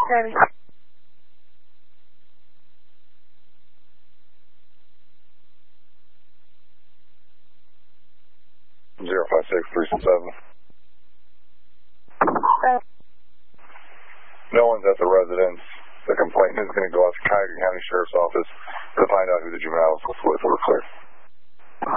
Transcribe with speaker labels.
Speaker 1: Ready.
Speaker 2: 05637.
Speaker 1: Ready.
Speaker 2: No one's at the residence. The complainant is going to go out to Cuyahoga County Sheriff's Office to find out who the juvenile was with. We're clear.